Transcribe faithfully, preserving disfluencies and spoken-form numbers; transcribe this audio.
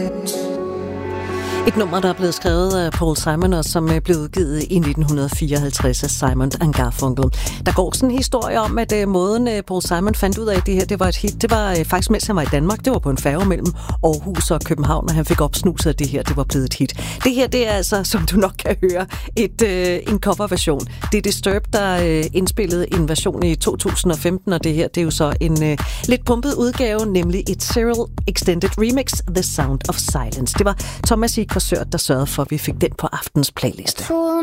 Et nummer, der er blevet skrevet af Paul Simon, og som blev udgivet i nitten fireoghalvtreds af Simon and Garfunkel. Der går sådan en historie om, at uh, måden uh, Paul Simon fandt ud af, at det her det var et hit, det var uh, faktisk, mens han var i Danmark. Det var på en færge mellem Aarhus og København, og han fik opsnuset, at det her det var blevet et hit. Det her, det er altså, som du nok kan høre, et, uh, en coverversion. Det er Disturbed, der uh, indspillede en version i to tusind og femten, og det her, det er jo så en uh, lidt pumpet udgave, nemlig et Cyril Extended Remix, The Sound of Silence. Det var Thomas I. Korsør, der sørgede for, at vi fik den på aftens playliste.